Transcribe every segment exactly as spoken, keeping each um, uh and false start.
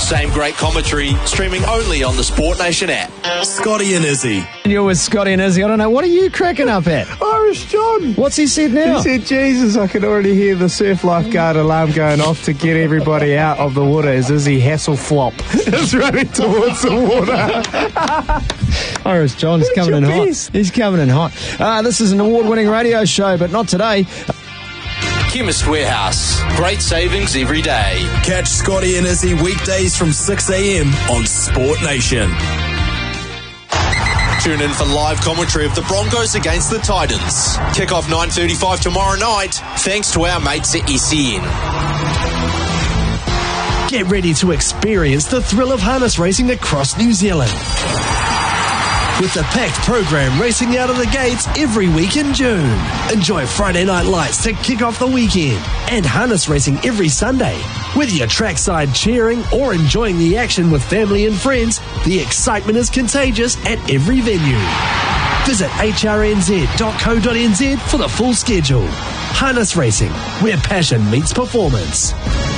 Same great commentary, streaming only on the Sport Nation app. Scotty and Izzy. You're with Scotty and Izzy. I don't know. What are you cracking up at? Irish John. What's he said now? He said, Jesus, I can already hear the surf lifeguard alarm going off to get everybody out of the water as Izzy Hasselflop is running towards the water. Irish John's Where's coming in your hot. piece? He's coming in hot. Uh, this is an award-winning radio show, but not today. Chemist Warehouse. Great savings every day. Catch Scotty and Izzy weekdays from six a.m. on Sport Nation. Tune in for live commentary of the Broncos against the Titans. Kick-off nine thirty-five tomorrow night, thanks to our mates at S E N. Get ready to experience the thrill of harness racing across New Zealand. With the packed program racing out of the gates every week in June. Enjoy Friday Night Lights to kick off the weekend and harness racing every Sunday. Whether you're trackside cheering or enjoying the action with family and friends, the excitement is contagious at every venue. Visit h r n z dot co dot n z for the full schedule. Harness racing, where passion meets performance.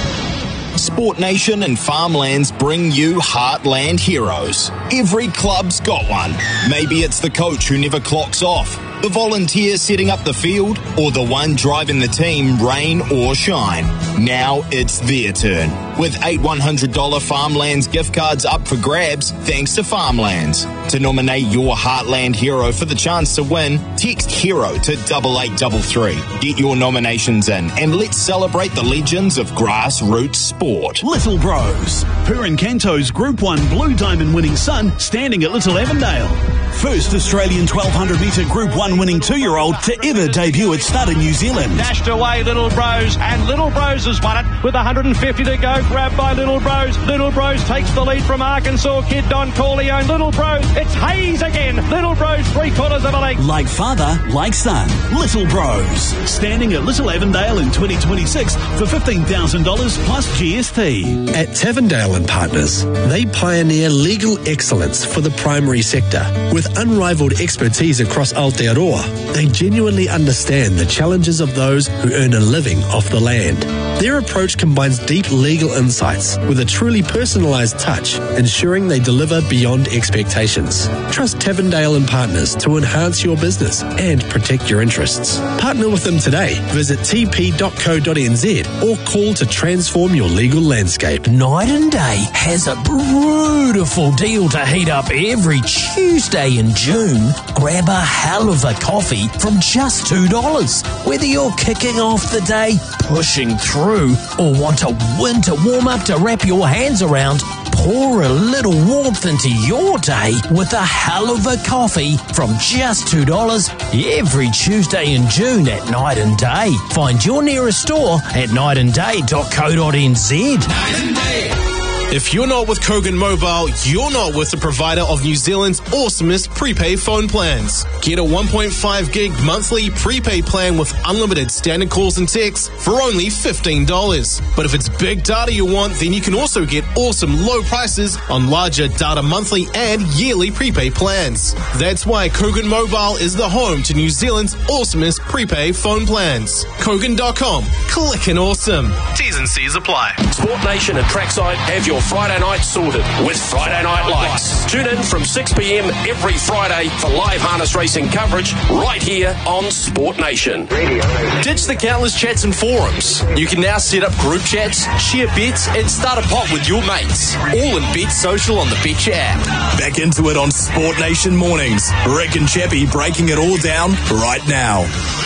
Sport Nation and Farmlands bring you Heartland Heroes. Every club's got one. Maybe it's the coach who never clocks off, the volunteer setting up the field, or the one driving the team, rain or shine. Now it's their turn. With eight one hundred dollars Farmlands gift cards up for grabs, thanks to Farmlands. To nominate your Heartland hero for the chance to win, text HERO to double eight double three. Get your nominations in and let's celebrate the legends of grassroots sport. Little Bros. Purin Canto's Group one Blue Diamond winning son standing at Little Avondale. First Australian twelve hundred metre Group one winning two-year-old to ever debut at Stud in New Zealand. Dashed away Little Bros, and Little Bros has won it with one hundred fifty to go. Grabbed by Little Bros. Little Bros takes the lead from Arkansas kid Don Corleone. Little Bros, it's Hayes again. Little Bros, three quarters of a length. Like father, like son. Little Bros. Standing at Little Avondale in twenty twenty-six for fifteen thousand dollars plus G S T. At Tavendale and Partners, they pioneer legal excellence for the primary sector. With unrivaled expertise across Aotearoa, they genuinely understand the challenges of those who earn a living off the land. Their approach combines deep legal insights with a truly personalised touch, ensuring they deliver beyond expectations. Trust Tavendale and Partners to enhance your business and protect your interests. Partner with them today. Visit t p dot co dot n z or call to transform your legal landscape. Night and Day has a beautiful deal to heat up every Tuesday in June. Grab a hell of a coffee from just two dollars. Whether you're kicking off the day, pushing through, or want a winter warm-up to wrap your hands around, pour a little warmth into your day with a hell of a coffee from just two dollars every Tuesday in June at Night and Day. Find your nearest store at night and day dot co dot n z. Night and Day. If you're not with Kogan Mobile, you're not with the provider of New Zealand's awesomest prepaid phone plans. Get a one point five gig monthly prepaid plan with unlimited standard calls and texts for only fifteen dollars. But if it's big data you want, then you can also get awesome low prices on larger data monthly and yearly prepaid plans. That's why Kogan Mobile is the home to New Zealand's awesomest prepaid phone plans. Kogan dot com. Clickin' awesome. T's and C's apply. Sport Nation and Trackside have your Friday night sorted with Friday Night Lights. Tune in from six p.m. every Friday for live harness racing coverage right here on Sport Nation. Ditch the countless chats and forums. You can now set up group chats, share bets, and start a pot with your mates. All in Bet Social on the Betcha app. Back into it on Sport Nation Mornings. Rick and Chappie breaking it all down right now.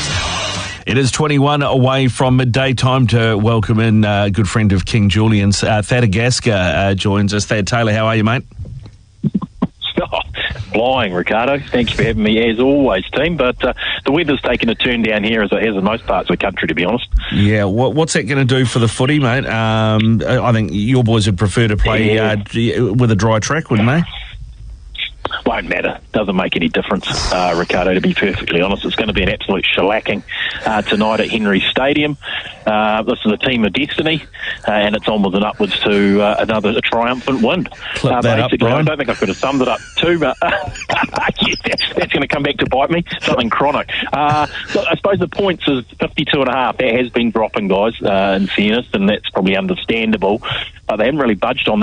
It is twenty-one away from midday. Time to welcome in a uh, good friend of King Julian's. Uh, Thad Agaska uh, joins us. Thad Taylor, how are you, mate? Oh, flying, Ricardo. Thank you for having me, as always, team. But uh, the weather's taken a turn down here, as it has in most parts of the country, to be honest. Yeah, what, what's that going to do for the footy, mate? Um, I think your boys would prefer to play yeah. uh, with a dry track, wouldn't they? Won't matter. Doesn't make any difference, uh, Ricardo, to be perfectly honest. It's going to be an absolute shellacking uh, tonight at Henry Stadium. Uh, this is a team of destiny, uh, and it's onwards and upwards to uh, another a triumphant win. Clip uh, that up, Brian. I don't think I could have summed it up too, but uh, yeah, that's going to come back to bite me. Something chronic. Uh, look, I suppose the points is fifty-two and a half. That has been dropping, guys, uh, in fairness, and that's probably understandable. But they haven't really budged on that.